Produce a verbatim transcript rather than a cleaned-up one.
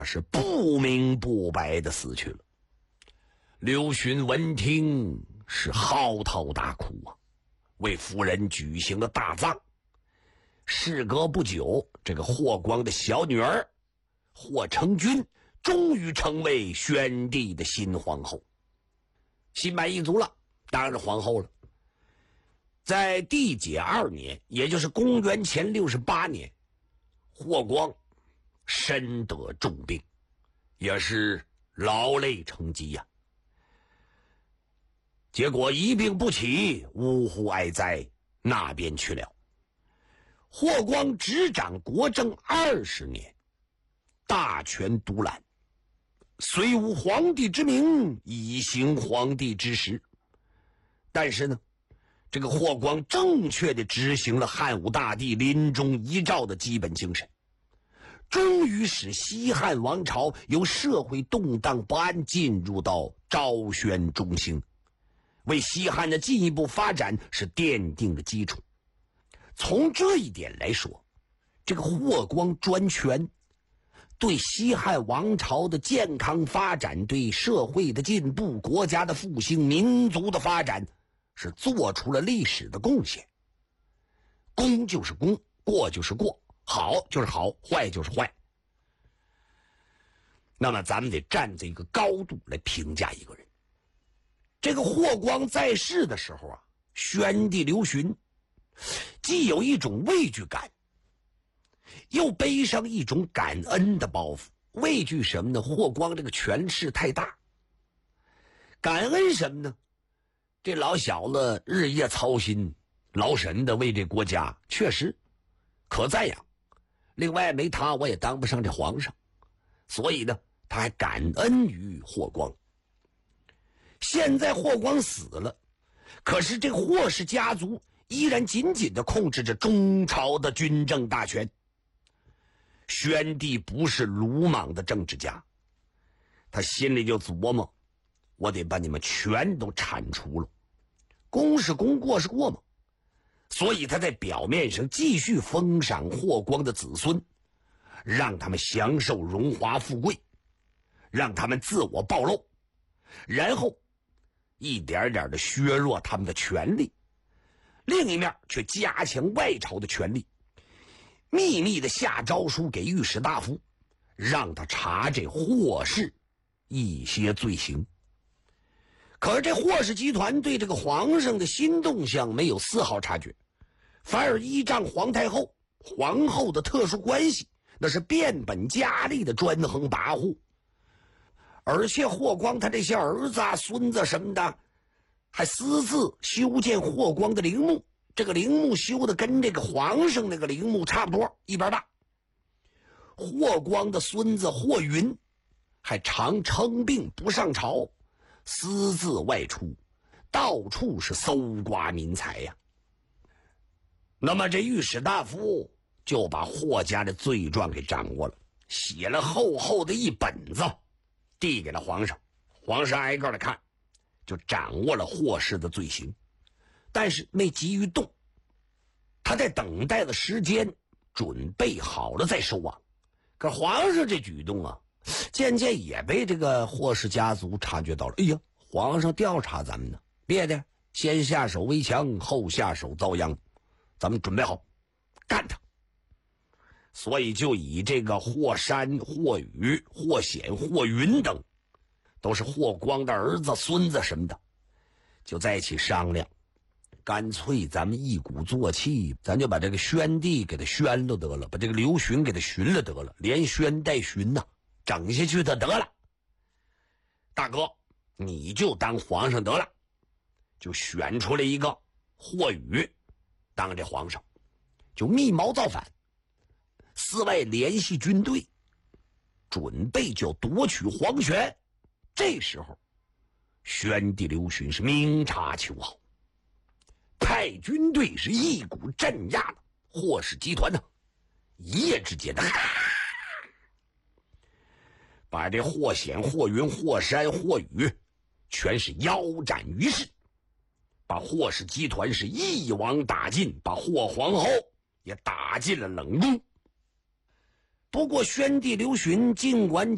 是不明不白的死去了。刘询闻听是嚎啕大哭啊，为夫人举行了大葬。事隔不久，这个霍光的小女儿霍成君终于成为宣帝的新皇后，心满意足了，当上皇后了。在帝解二年，也就是公元前六十八年，霍光身得重病，也是劳累成疾呀、啊。结果一病不起，呜呼哀哉，那边去了。霍光执掌国政二十年，大权独揽，虽无皇帝之名，以行皇帝之实。但是呢，这个霍光正确地执行了汉武大帝临终遗诏的基本精神，终于使西汉王朝由社会动荡不安进入到昭宣中兴，为西汉的进一步发展是奠定了基础。从这一点来说，这个霍光专权对西汉王朝的健康发展、对社会的进步、国家的复兴、民族的发展是做出了历史的贡献。功就是功，过就是过，好就是好，坏就是坏。那么咱们得站在一个高度来评价一个人。这个霍光在世的时候啊，宣帝刘询既有一种畏惧感，又背上一种感恩的包袱。畏惧什么呢？霍光这个权势太大。感恩什么呢？这老小子日夜操心，劳神的为这国家，确实可赞扬。另外没他我也当不上这皇上，所以呢他还感恩于霍光。现在霍光死了，可是这个霍氏家族依然紧紧地控制着中朝的军政大权。宣帝不是鲁莽的政治家，他心里就琢磨，我得把你们全都铲除了。功是功，过是过嘛。所以他在表面上继续封赏霍光的子孙，让他们享受荣华富贵，让他们自我暴露，然后一点点的削弱他们的权力。另一面却加强外朝的权力，秘密的下诏书给御史大夫，让他查这霍氏一些罪行。可是这霍氏集团对这个皇上的新动向没有丝毫察觉，反而依仗皇太后、皇后的特殊关系，那是变本加厉的专横跋扈。而且霍光他这些儿子啊、孙子什么的，还私自修建霍光的陵墓，这个陵墓修的跟这个皇上那个陵墓差不多，一边大。霍光的孙子霍云还常称病不上朝，私自外出，到处是搜刮民财呀。那么这御史大夫就把霍家的罪状给掌握了，写了厚厚的一本子，递给了皇上。皇上挨个的看，就掌握了霍氏的罪行，但是没急于动，他在等待的时间，准备好了再收网。可皇上这举动啊，渐渐也被这个霍氏家族察觉到了。哎呀，皇上调查咱们呢，别的先下手为强，后下手遭殃，咱们准备好干他。所以就以这个霍山、霍宇、霍显、霍云等，都是霍光的儿子、孙子什么的，就在一起商量，干脆咱们一鼓作气，咱就把这个宣帝给他宣了得了，把这个刘询给他询了得了，连宣带询呐、啊，整下去他得了。大哥，你就当皇上得了，就选出来一个霍宇当这皇上，就密谋造反，四外联系军队，准备就夺取皇权。这时候宣帝刘询是明察秋毫，派军队是一鼓镇压了霍氏集团呢，一夜之间的把这霍显、霍云、霍山、霍宇全是腰斩于市，把霍氏集团是一网打尽，把霍皇后也打进了冷宫。不过宣帝刘询尽管